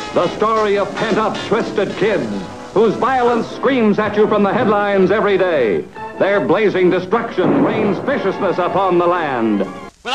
The story of pent-up, twisted kids whose violence screams at you from the headlines every day. Their blazing destruction rains viciousness upon the land.